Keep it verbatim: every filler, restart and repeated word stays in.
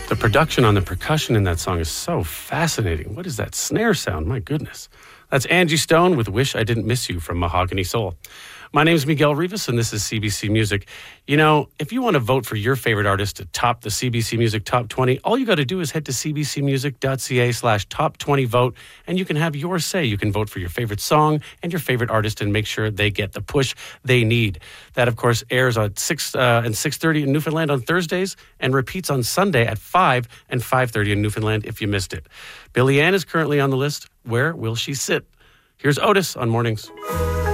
The production on the percussion in that song is so fascinating. What is that snare sound? My goodness. That's Angie Stone with Wish I Didn't Miss You from Mahogany Soul. My name is Miguel Rivas, and this is C B C Music. You know, if you want to vote for your favorite artist to top the C B C Music Top twenty, all you got to do is head to cbcmusic.ca slash top 20 vote, and you can have your say. You can vote for your favorite song and your favorite artist and make sure they get the push they need. That, of course, airs at six uh, and six thirty in Newfoundland on Thursdays and repeats on Sunday at five and five thirty in Newfoundland if you missed it. Billie Ann is currently on the list. Where will she sit? Here's Otis on Mornings.